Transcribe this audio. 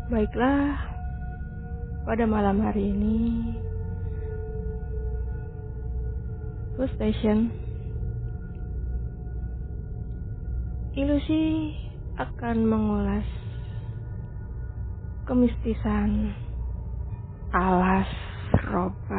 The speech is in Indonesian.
Baiklah, pada malam hari ini, Full Station Ilusi akan mengulas kemistisan alas roba.